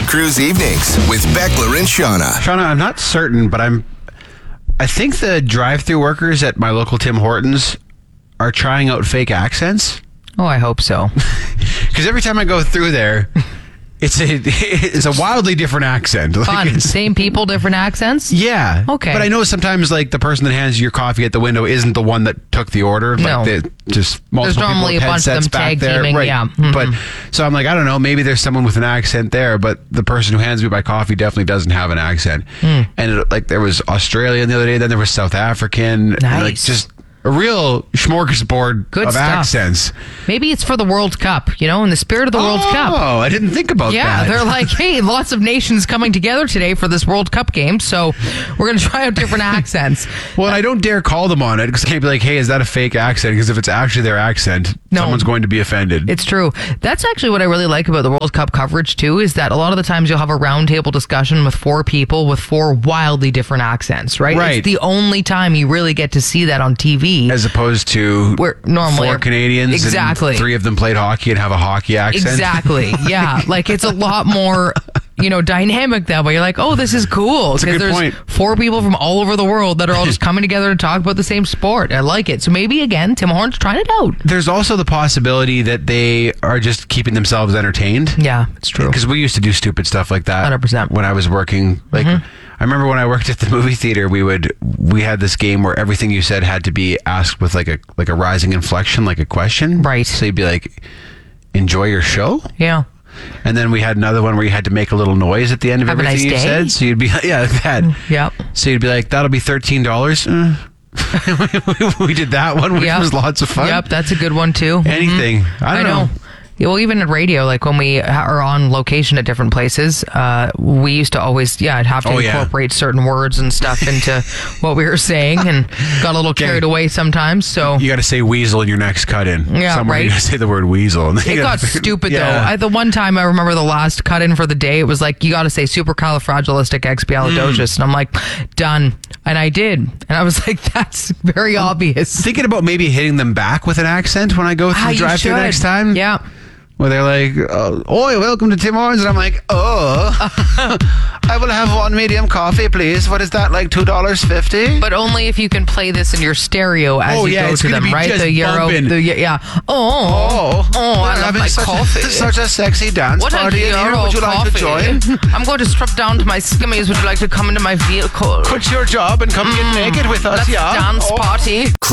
Cruise Evenings with Beckler and Shauna. Shauna, I'm not certain, but I think the drive-thru workers at my local Tim Hortons are trying out fake accents. Oh, I hope so. Because every time I go through there, it's a wildly different accent. Fun. Same people, different accents? Yeah. Okay. But I know sometimes like the person that hands you your coffee at the window isn't the one that took the order. No. Like just multiple There's normally people a with bunch of headsets them back tag there. teaming, Right. yeah. Mm-hmm. But so I'm like, I don't know, maybe there's someone with an accent there, but the person who hands me my coffee definitely doesn't have an accent. And there was Australian the other day, then there was South African. Nice. And, like just a real smorgasbord Good of stuff. accents. Maybe it's for the World Cup, in the spirit of the World Cup. Oh, I didn't think about Yeah, that. they're like, hey, lots of nations coming together today for this World Cup game, so we're going to try out different accents. Well, I don't dare call them on it because I can't be like, hey, is that a fake accent? Because if it's actually their accent, No. someone's going to be offended. It's true. That's actually what I really like about the World Cup coverage, too, is that a lot of the times you'll have a roundtable discussion with four people with four wildly different accents, right? Right. It's the only time you really get to see that on TV. As opposed to Where normally- four Canadians Exactly. and three of them played hockey and have a hockey accent. Exactly. Yeah. Like it's a lot more, dynamic that way. You're like, oh, this is cool. That's a good there's point. four people from all over the world that are all just coming together to talk about the same sport. I like it. So maybe again, Tim Hortons trying it out. There's also the possibility that they are just keeping themselves entertained. Yeah, it's true. Because we used to do stupid stuff like that 100%. when I was working. Like I remember when I worked at the movie theater, we had this game where everything you said had to be asked with like a rising inflection, like a question. Right. So you'd be like, enjoy your show? Yeah. And then we had another one where you had to make a little noise at the end of Have a everything nice you day. said. So you'd be, yeah, like that. Yep. So you'd be like, that'll be $13. We did that one, which Yep. was lots of fun. Yep, that's a good one too. Anything. I don't know. Yeah, well, even at radio, like when we are on location at different places, we used to always, have to incorporate certain words and stuff into what we were saying, and got a little carried away sometimes. So You got to say weasel in your next cut-in. Yeah, Somewhere right. you got to say the word weasel. And then it you got gotta- stupid Yeah. though. The one time I remember the last cut in for the day, it was like, you got to say supercalifragilisticexpialidocious. And I'm like, done. And I did. And I was like, that's very obvious. Thinking about maybe hitting them back with an accent when I go through the You drive-thru should. next time. Yeah. Where they're like, oi, welcome to Tim Hortons. And I'm like, I will have one medium coffee, please. What is that, like $2.50? But only if you can play this in your stereo as you go it's to gonna them, be right? just The Euro, bumping. yeah. Oh, I we're love having my such coffee. such a sexy dance What a party in here. Euro Would you like to coffee. join? I'm going to strip down to my skimmies. Would you like to come into my vehicle? Quit your job and come get naked with us, Let's yeah? dance party.